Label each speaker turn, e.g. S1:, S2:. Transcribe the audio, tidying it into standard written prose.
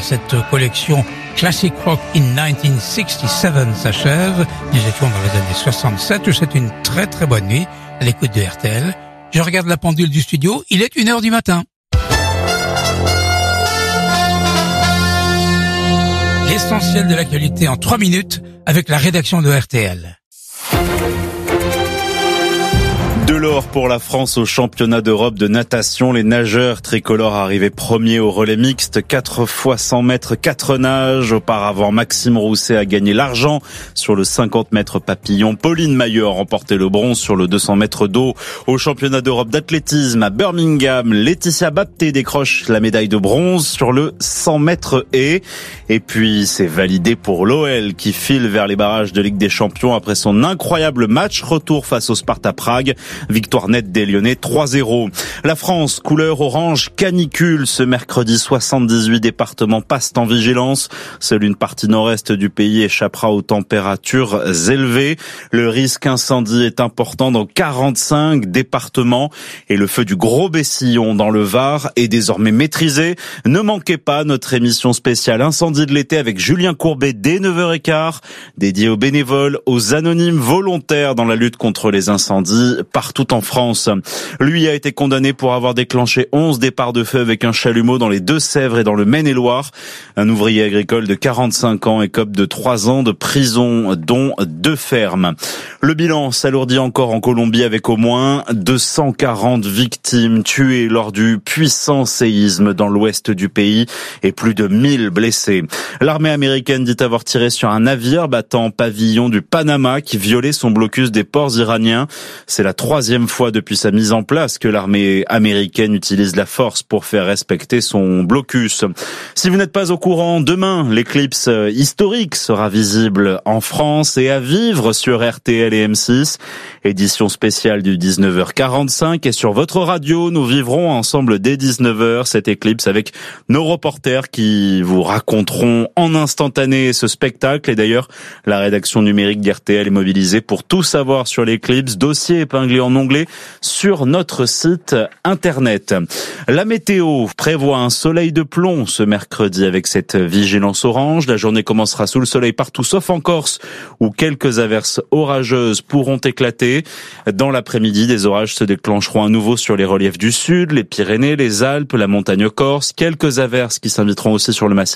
S1: cette collection Classic Rock in 1967 s'achève. Nous étions dans les années 67. C'est une très très bonne nuit à l'écoute de RTL. Je regarde la pendule du studio, il est 1h du matin. L'essentiel de l'actualité en 3 minutes avec la rédaction de RTL.
S2: De l'or pour la France au championnat d'Europe de natation. Les nageurs tricolores arrivaient premiers au relais mixte. 4 fois 100 mètres, 4 nages. Auparavant, Maxime Rousset a gagné l'argent sur le 50 mètres papillon. Pauline Maillot a remporté le bronze sur le 200 mètres d'eau. Au championnat d'Europe d'athlétisme à Birmingham, Laetitia Bapté décroche la médaille de bronze sur le 100 mètres haies. Et puis, c'est validé pour l'OL qui file vers les barrages de Ligue des Champions après son incroyable match retour face au Sparta Prague. Victoire nette des Lyonnais 3-0. La France, couleur orange canicule. Ce mercredi, 78 départements passent en vigilance. Seule une partie nord-est du pays échappera aux températures élevées. Le risque incendie est important dans 45 départements. Et le feu du Gros Bessillon dans le Var est désormais maîtrisé. Ne manquez pas notre émission spéciale Incendie de l'été avec Julien Courbet dès 9h15, dédiée aux bénévoles, aux anonymes volontaires dans la lutte contre les incendies partout en France. Lui a été condamné pour avoir déclenché 11 départs de feu avec un chalumeau dans les Deux-Sèvres et dans le Maine-et-Loire. Un ouvrier agricole de 45 ans écope de 3 ans de prison, dont 2 fermes. Le bilan s'alourdit encore en Colombie avec au moins 240 victimes tuées lors du puissant séisme dans l'ouest du pays et plus de 1000 blessés. L'armée américaine dit avoir tiré sur un navire battant pavillon du Panama qui violait son blocus des ports iraniens. C'est la 3e fois depuis sa mise en place que l'armée américaine utilise la force pour faire respecter son blocus. Si vous n'êtes pas au courant, demain, l'éclipse historique sera visible en France et à vivre sur RTL et M6. Édition spéciale du 19h45 et sur votre radio, nous vivrons ensemble dès 19h cette éclipse avec nos reporters qui vous raconteront en instantané ce spectacle. Et d'ailleurs, la rédaction numérique d'RTL est mobilisée pour tout savoir sur l'éclipse. Dossier épinglé en onglet sur notre site internet. La météo prévoit un soleil de plomb ce mercredi avec cette vigilance orange. La journée commencera sous le soleil partout sauf en Corse où quelques averses orageuses pourront éclater. Dans l'après-midi, des orages se déclencheront à nouveau sur les reliefs du sud, les Pyrénées, les Alpes, la montagne corse. Quelques averses qui s'inviteront aussi sur le massif